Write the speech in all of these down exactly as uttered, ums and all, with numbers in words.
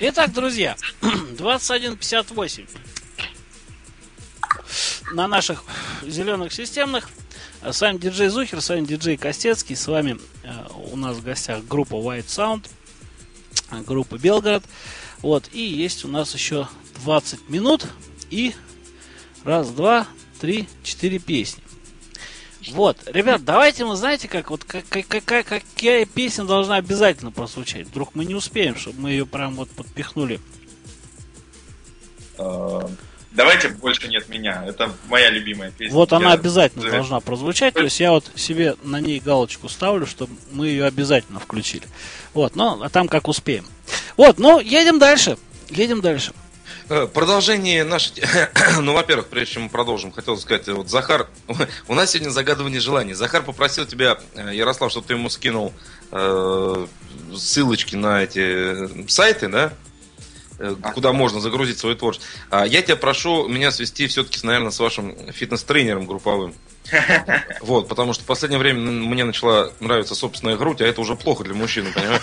Итак, друзья, двадцать один пятьдесят восемь на наших зеленых системных. С вами диджей Зухер, с вами диджей Костецкий. С вами э, у нас в гостях группа White Sound, группа Белгород. Вот, и есть у нас еще двадцать минут и раз, два, три, четыре песни. Вот, ребят, давайте мы, знаете, как вот как, как, какая, какая песня должна обязательно прозвучать. Вдруг мы не успеем, чтобы мы ее прям вот подпихнули. Давайте «Больше нет меня». Это моя любимая песня. Вот она Я... обязательно должна прозвучать. То есть я вот себе на ней галочку ставлю, чтобы мы ее обязательно включили. Вот, ну, а там как успеем. Вот, ну, едем дальше. Едем дальше. Продолжение нашей... Ну, во-первых, прежде чем мы продолжим, хотел сказать, вот Захар... У нас сегодня загадывание желаний. Захар попросил тебя, Ярослав, чтобы ты ему скинул э, ссылочки на эти сайты, да? Куда можно загрузить свой творчество. А я тебя прошу меня свести все-таки, наверное, с вашим фитнес-тренером групповым. Вот, потому что в последнее время мне начала нравиться собственная грудь, а это уже плохо для мужчины, понимаешь?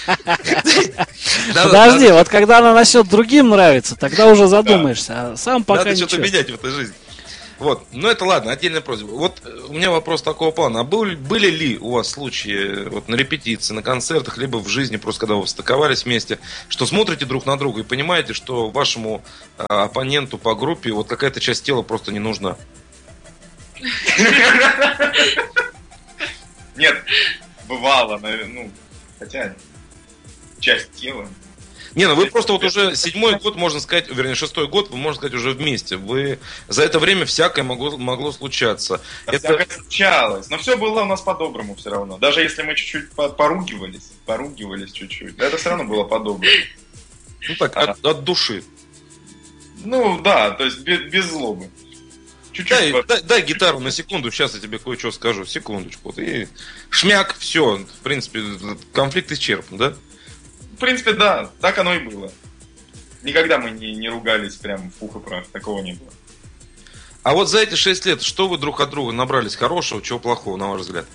Подожди, вот когда она начнет другим нравиться, тогда уже задумаешься, а сам пока ничего. Надо что-то менять в этой жизни. Вот, ну это ладно, отдельная просьба. Вот у меня вопрос такого плана. А были, были ли у вас случаи вот, на репетиции, на концертах, либо в жизни, просто когда вы стыковались вместе, что смотрите друг на друга и понимаете, что вашему а, оппоненту по группе вот какая-то часть тела просто не нужна? Нет, бывало, ну, хотя часть тела. Не, ну вы просто вот уже седьмой год, можно сказать, вернее, шестой год, вы, можно сказать, уже вместе. Вы за это время всякое могло, могло случаться. Да, это... Всякое случалось, но все было у нас по-доброму все равно. Даже если мы чуть-чуть поругивались, поругивались чуть-чуть, это все равно было по-доброму. Ну так, а... от, от души. Ну да, то есть без, без злобы. Чуть-чуть дай, по... дай, дай гитару на секунду, сейчас я тебе кое-что скажу. Секундочку. И шмяк, все, в принципе, конфликт исчерпан, да? В принципе, да, так оно и было. Никогда мы не, не ругались прям в пух и прах, такого не было. А вот за эти шесть лет, что вы друг от друга набрались хорошего, чего плохого, на ваш взгляд?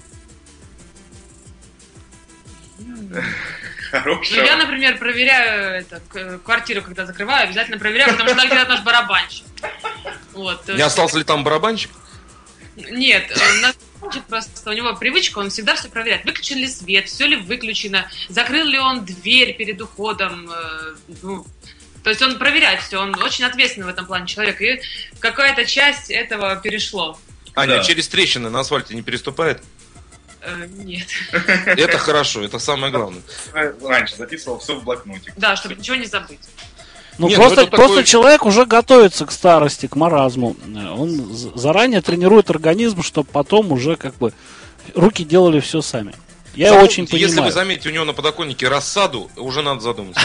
Хорошего. Ну, я, например, проверяю это, квартиру, когда закрываю, обязательно проверяю, потому что там где-то наш барабанщик. Вот, не остался ли там барабанщик? Нет, наш просто у него привычка, он всегда все проверяет. Выключен ли свет, все ли выключено, закрыл ли он дверь перед уходом. Э, ну, то есть он проверяет все, он очень ответственный в этом плане человек. И какая-то часть этого перешло. Аня, да. Через трещины на асфальте не переступает? Э, нет. Это хорошо, это самое главное. Раньше записывал все в блокнотик. Да, чтобы ничего не забыть. Ну, Нет, просто, ну просто такой... человек уже готовится к старости, к маразму. Он заранее тренирует организм, чтобы потом уже как бы руки делали все сами. Я Запомните, очень понимаю. Если вы заметите у него на подоконнике рассаду, уже надо задуматься.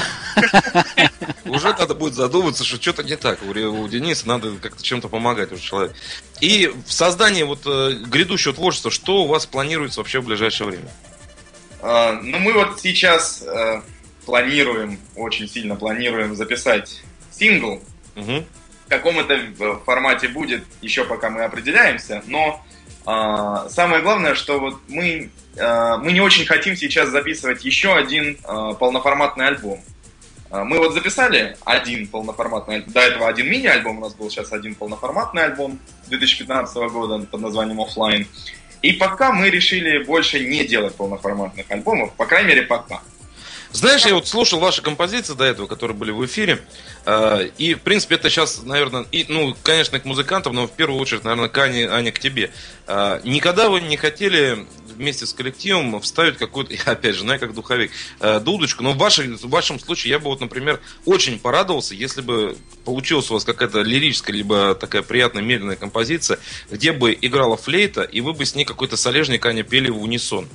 Уже надо будет задуматься, что что-то не так. У Дениса надо как-то чем-то помогать уже человеку. И в создании вот грядущего творчества, что у вас планируется вообще в ближайшее время? Ну, мы вот сейчас... планируем, очень сильно планируем записать сингл. Угу. В каком это формате будет, еще пока мы определяемся. Но э, самое главное, что вот мы, э, мы не очень хотим сейчас записывать еще один э, полноформатный альбом. Э, мы вот записали один полноформатный альбом. До этого один мини-альбом, у нас был сейчас один полноформатный альбом две тысячи пятнадцатого года под названием «Оффлайн». И пока мы решили больше не делать полноформатных альбомов, по крайней мере пока. Знаешь, я вот слушал ваши композиции до этого, которые были в эфире, э, и, в принципе, это сейчас, наверное, и, ну, конечно, к музыкантам, но в первую очередь, наверное, к Ане, Аня, к тебе. Э, никогда вы не хотели вместе с коллективом вставить какую-то, я опять же, знаю, как духовик, э, дудочку, но в, вашей, в вашем случае я бы, вот, например, очень порадовался, если бы получилась у вас какая-то лирическая, либо такая приятная, медленная композиция, где бы играла флейта, и вы бы с ней какой-то солежник, Аня, пели в унисон.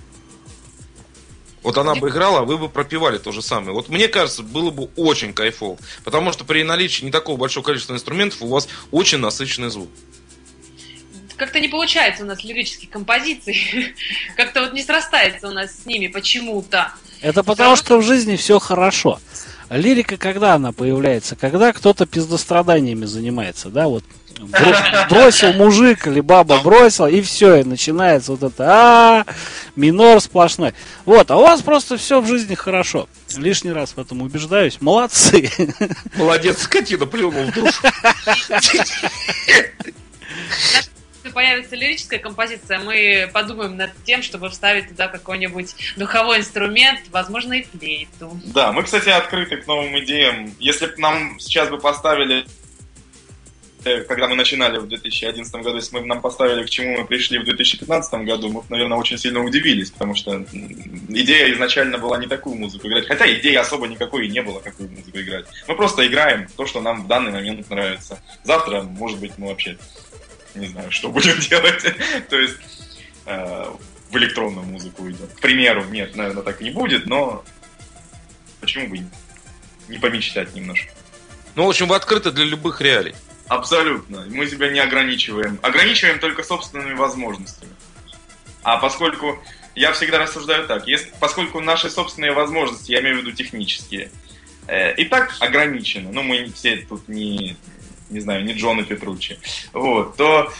Вот она бы играла, а вы бы пропевали то же самое. Вот мне кажется, было бы очень кайфово. Потому что при наличии не такого большого количества инструментов у вас очень насыщенный звук. Как-то не получается у нас лирические композиции. Как-то вот не срастается у нас с ними почему-то. Это потому, что в жизни все хорошо. Лирика, когда она появляется? Когда кто-то пиздостраданиями занимается, да, вот бросил мужик или баба бросила, и все, и начинается вот это а минор сплошной. Вот, а у вас просто все в жизни хорошо. Лишний раз в этом убеждаюсь. Молодцы. Молодец, скотина, плюнул в душу. Если появится лирическая композиция, мы подумаем над тем, чтобы вставить туда какой-нибудь духовой инструмент, возможно, и флейту. Да, мы, кстати, открыты к новым идеям. Если бы нам сейчас бы поставили, когда мы начинали в две тысячи одиннадцатом году, если бы нам поставили, к чему мы пришли в две тысячи пятнадцатом году, мы, наверное, очень сильно удивились, потому что идея изначально была не такую музыку играть. Хотя идеи особо никакой и не было, какую музыку играть. Мы просто играем то, что нам в данный момент нравится. Завтра, может быть, мы вообще не знаю, что будем делать. То есть э, в электронную музыку уйдем. К примеру, нет, наверное, так не будет, но почему бы не помечтать немножко. Ну, в общем, вы открыты для любых реалий. Абсолютно. Мы себя не ограничиваем. Ограничиваем только собственными возможностями. А поскольку я всегда рассуждаю так, если, поскольку наши собственные возможности, я имею в виду технические, э, и так ограничены, ну, мы все тут не... не знаю, не Джона Петруччи, вот, то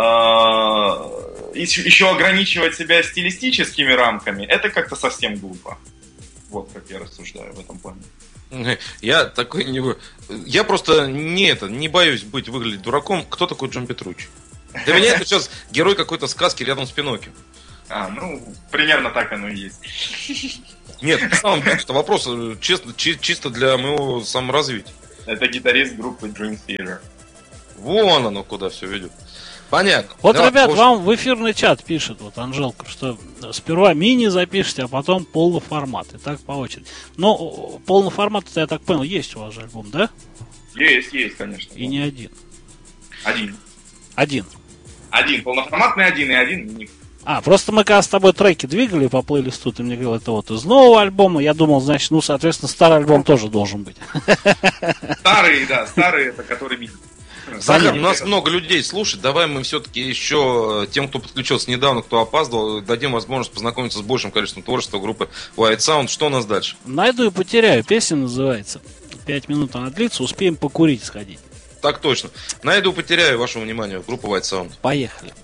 э, еще ограничивать себя стилистическими рамками, это как-то совсем глупо. Вот как я рассуждаю в этом плане. Я такой не... Я просто не это, не боюсь быть, выглядеть дураком. Кто такой Джон Петруччи? Для меня это сейчас герой какой-то сказки рядом с Пиноккио. А, ну, примерно так оно и есть. Нет, на самом деле, что вопрос чисто, чисто для моего саморазвития. Это гитарист группы Dream Theater. Вон оно куда все ведет. Понятно. Вот, да, ребят, может... вам в эфирный чат пишет вот Анжелка, что сперва мини запишите, а потом полный формат. И так по очереди. Но полный формат, я так понял, есть у вас же альбом, да? Есть, есть, конечно. И не один. Один. Один. Один. Полноформатный один и один мини. А, просто мы когда с тобой треки двигали по плейлисту, ты мне говорил, это вот из нового альбома, я думал, значит, ну, соответственно, старый альбом тоже должен быть. Старые, да, старые, это который мини. Захар, у нас много людей слушает. Давай мы все-таки еще тем, кто подключился недавно, кто опаздывал, дадим возможность познакомиться с большим количеством творчества группы White Sound. Что у нас дальше? Найду и потеряю. Песня называется. Пять минут она длится, успеем покурить сходить. Так точно. Найду и потеряю вашему вниманию. Группа White Sound. Поехали.